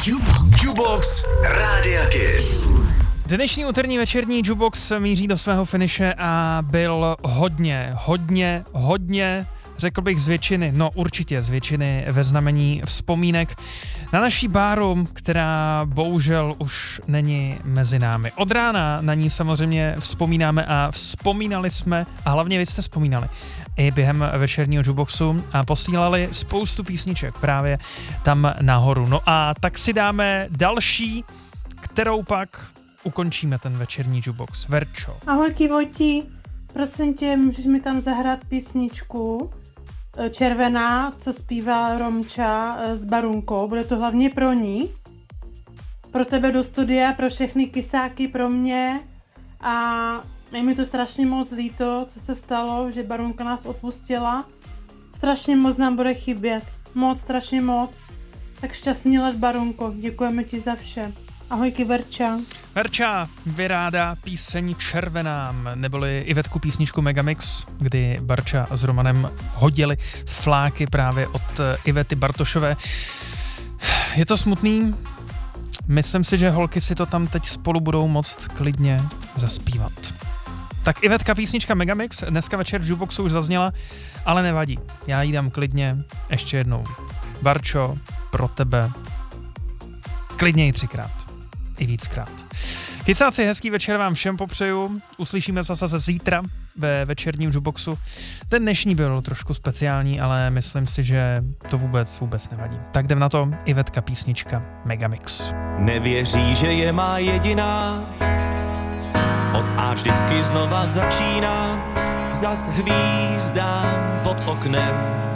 Jukebox Rádia Kiss. Dnešní úterní večerní Jukebox míří do svého finiše a byl hodně, řekl bych z většiny, určitě z většiny ve znamení vzpomínek na naší Báru, která bohužel už není mezi námi. Od rána na ní samozřejmě vzpomínáme a vzpomínali jsme, a hlavně vy jste vzpomínali i během večerního Jukeboxu a posílali spoustu písniček právě tam nahoru. No a tak si dáme další, kterou pak ukončíme ten večerní Jukebox. Verčo. Ahoj Kivoti, prosím tě, můžeš mi tam zahrát písničku Červená, co zpívá Romča s Barunkou, bude to hlavně pro ní, pro tebe do studia, pro všechny kysáky, pro mě a je mi to strašně moc líto, co se stalo, že Barunka nás opustila, strašně moc nám bude chybět, strašně moc, tak šťastný let Barunko, děkujeme ti za vše. Ahojky Verča. Verča vyráda píseň Červená, neboli Ivetku písničku Megamix, kdy Barča s Romanem hodili fláky právě od Ivety Bartošové. Je to smutný, myslím si, že holky si to tam teď spolu budou moct klidně zaspívat. Tak Ivetka písnička Megamix dneska večer v Jukeboxu už zazněla, ale nevadí, já jí dám klidně ještě jednou. Barčo, pro tebe klidně i 3krát. I víckrát. Kysáci, hezký večer vám všem popřeju. Uslyšíme se zase zítra ve večerním Jukeboxu. Ten dnešní byl trošku speciální, ale myslím si, že to vůbec nevadí. Tak jdem na to, Ivetka písnička Megamix. Nevěří, že je má jediná, od A vždycky znova začíná, zas hvízdám pod oknem.